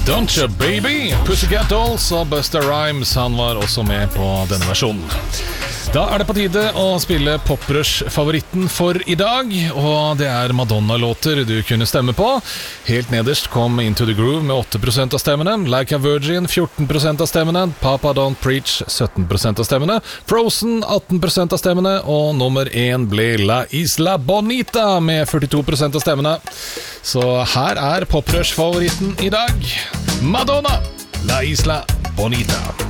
Don't You Baby, Pussycat Dolls og Busta Rhymes, han var også med på denne versjonen. Da det på tide å spille Poprush-favoritten for i dag, og det Madonna-låter du kunne stemme på. Helt nederst kom Into the Groove med 8% av stemmene, Like a Virgin 14% av stemmene, Papa Don't Preach 17% av stemmene, Frozen 18% av stemmene, og nummer 1 ble La Isla Bonita med 42% av stemmene. Så her Poprush-favoritten i dag, Madonna, La Isla Bonita.